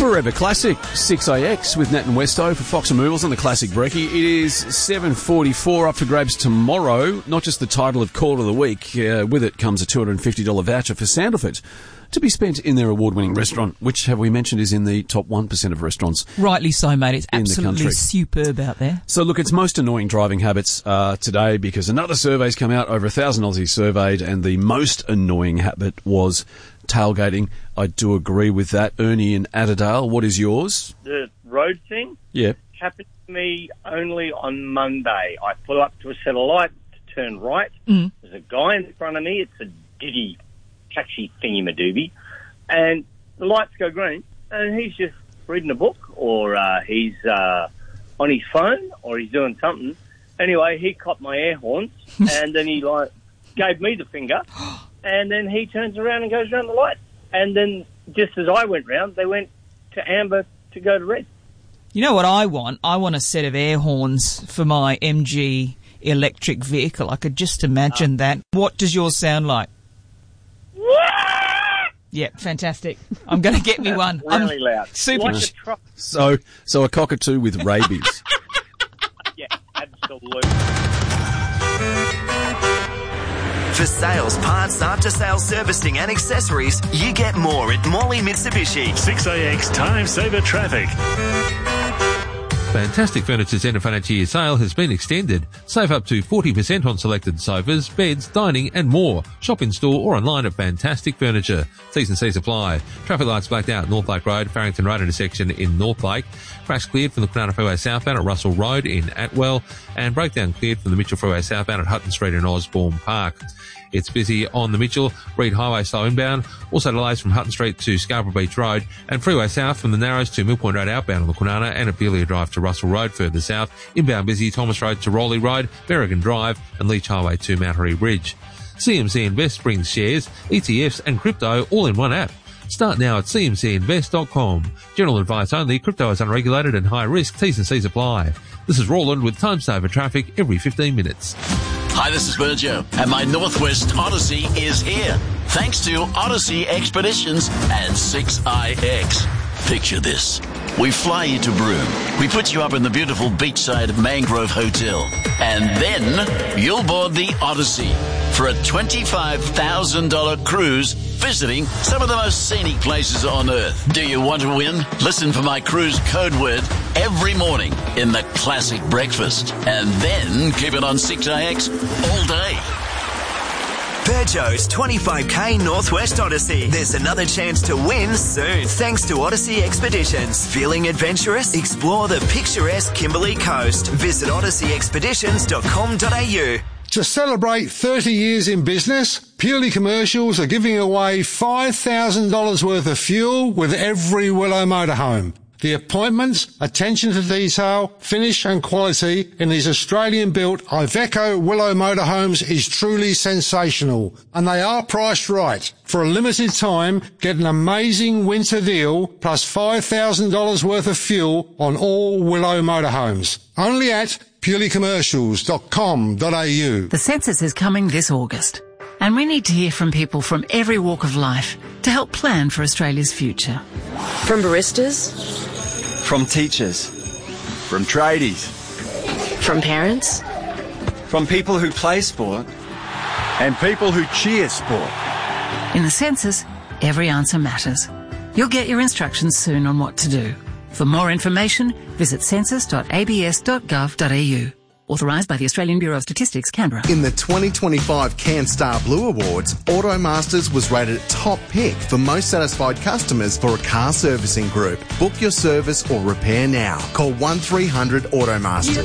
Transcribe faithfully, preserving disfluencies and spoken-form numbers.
Forever Classic, six A X with Nat and Westo for Fox and Moovles on the Classic Brekkie. It is seven forty-four, up for grabs tomorrow. Not just the title of Call of the Week. Uh, with it comes a two hundred fifty dollars voucher for Sandalford to be spent in their award-winning restaurant, which, have we mentioned, is in the top one percent of restaurants. Rightly so, mate. It's in absolutely the superb out there. So, look, it's most annoying driving habits uh, today, because another survey's come out, over a thousand Aussies surveyed, and the most annoying habit was tailgating. I do agree with that. Ernie in Adderdale, what is yours? The road thing? Yeah. Happened to me only on Monday. I pull up to a set of lights to turn right. Mm. There's a guy in front of me. It's a Diddy taxi thingy-madoobie. And the lights go green, and he's just reading a book, or uh, he's uh, on his phone, or he's doing something. Anyway, he copped my air horns, and then he like gave me the finger, and then he turns around and goes around the light. And then just as I went round, they went to amber to go to red. You know what I want? I want a set of air horns for my M G electric vehicle. I could just imagine uh, that. What does yours sound like? Yeah, fantastic. I'm going to get me one. Really I'm loud. Super. Like a so, so a cockatoo with rabies. Yeah, absolutely. For sales, parts, after-sales servicing and accessories, you get more at Morley Mitsubishi. six A X Time Saver Traffic. Fantastic Furniture's end of financial year sale has been extended. Save up to forty percent on selected sofas, beds, dining and more. Shop in store or online at Fantastic Furniture. T's and C's apply. Traffic lights blacked out at North Lake Road, Farrington Road intersection in North Lake. Crash cleared from the Kwinana Freeway southbound at Russell Road in Atwell. And breakdown cleared from the Mitchell Freeway southbound at Hutton Street in Osborne Park. It's busy on the Mitchell, Reed Highway slow inbound. Also delays from Hutton Street to Scarborough Beach Road, and freeway south from the Narrows to Mill Point Road outbound on the Kwinana, and Abelia Drive to Russell Road further south. Inbound busy Thomas Road to Rowley Road, Berrigan Drive and Leach Highway to Mount Harry Bridge. C M C Invest brings shares, E T Fs and crypto all in one app. Start now at c m c invest dot com. General advice only. Crypto is unregulated and high risk. T's and C's apply. This is Roland with Time Saver Traffic every fifteen minutes. Hi, this is Virgil, and my Northwest Odyssey is here. Thanks to Odyssey Expeditions and six I X. Picture this. We fly you to Broome. We put you up in the beautiful beachside Mangrove Hotel. And then you'll board the Odyssey for a twenty-five thousand dollars cruise visiting some of the most scenic places on Earth. Do you want to win? Listen for my cruise code word every morning in the Classic Breakfast. And then keep it on six I X all day. Peugeot's twenty-five K Northwest Odyssey. There's another chance to win soon, thanks to Odyssey Expeditions. Feeling adventurous? Explore the picturesque Kimberley Coast. Visit odyssey expeditions dot com dot a u. To celebrate thirty years in business, Purely Commercials are giving away five thousand dollars worth of fuel with every Willow motorhome. The appointments, attention to detail, finish and quality in these Australian-built Iveco Willow motorhomes is truly sensational. And they are priced right. For a limited time, get an amazing winter deal plus five thousand dollars worth of fuel on all Willow motorhomes. Only at purely commercials dot com dot a u. The census is coming this August, and we need to hear from people from every walk of life to help plan for Australia's future. From baristas, from teachers, from tradies, from parents, from people who play sport, and people who cheer sport. In the census, every answer matters. You'll get your instructions soon on what to do. For more information, visit census dot a b s dot gov dot a u. Authorised by the Australian Bureau of Statistics, Canberra. In the twenty twenty-five CanStar Blue Awards, Automasters was rated top pick for most satisfied customers for a car servicing group. Book your service or repair now. Call one three hundred Automasters.